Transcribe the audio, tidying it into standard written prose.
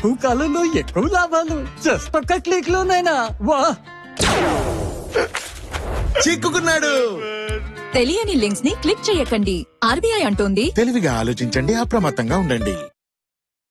తక్కువ కాలంలో ఎక్కువ లాభాలు జస్ట్ ఒక్క క్లిక్ లోనైనా వా. చిక్కుకున్నాడు. తెలియని లింక్స్ ని క్లిక్ చేయకండి. ఆర్బీఐ అంటోంది తెలివిగా ఆలోచించండి, అప్రమత్తంగా ఉండండి.